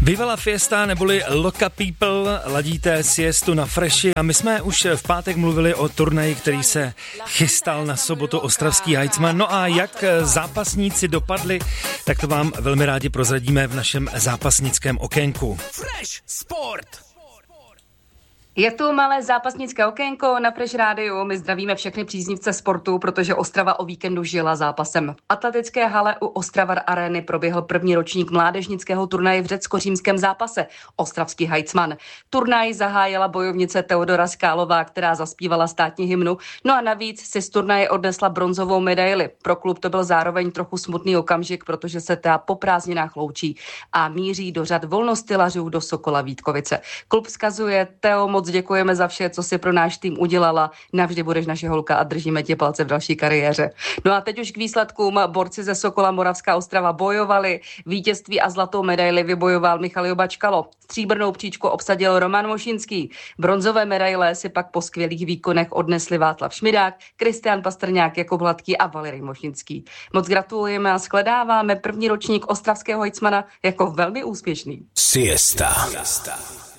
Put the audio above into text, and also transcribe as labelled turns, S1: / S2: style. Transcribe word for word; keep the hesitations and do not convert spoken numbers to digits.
S1: Bývalá fiesta neboli Loka People, ladíte siestu na Freši a my jsme už v pátek mluvili o turnaji, který se chystal na sobotu ostravský Heitzman. No a jak zápasníci dopadli, tak to vám velmi rádi prozradíme v našem zápasnickém okénku.
S2: Fresh Sport.
S3: Je tu malé zápasnické okénko na Fresh Rádiu. My zdravíme všechny příznivce sportu, protože Ostrava o víkendu žila zápasem. V atletické hale u Ostravar Areny proběhl první ročník mládežnického turnaje v řecko-římském zápase Ostravský Heitzman. Turnaj zahájila bojovnice Teodora Skálová, která zaspívala státní hymnu, no a navíc si z turnaje odnesla bronzovou medaili. Pro klub to byl zároveň trochu smutný okamžik, protože se ta po prázdninách loučí a míří do řad volnostylařů do Sokola Vítkovice. Klub vzkazuje: Teo, moc děkujeme za vše, co si pro náš tým udělala. Navždy budeš naše holka a držíme ti palce v další kariéře. No a teď už k výsledkům. Borci ze Sokola Moravská Ostrava bojovali. Vítězství a zlatou medaili vybojoval Michal Jobačkalo. Stříbrnou příčku obsadil Roman Mošinský. Bronzové medaile si pak po skvělých výkonech odnesli Václav Šmidák, Kristián Pastrňák, Jakub Hladký a Valery Mošinský. Moc gratulujeme a shledáváme první ročník ostravského Heitzmana jako velmi úspěšný.
S2: Siesta.